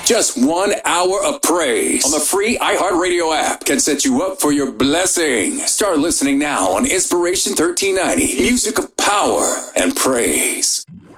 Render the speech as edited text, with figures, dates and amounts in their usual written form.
Just 1 hour of praise on the free iHeartRadio app can set you up for your blessing. Start listening now on Inspiration 1390. Music of power and praise.